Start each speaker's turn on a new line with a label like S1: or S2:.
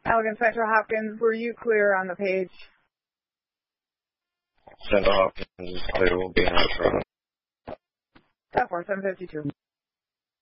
S1: Allegan Central Hopkins, were you clear on the page?
S2: Central Hopkins is clear, will be in our front.
S1: That 4752.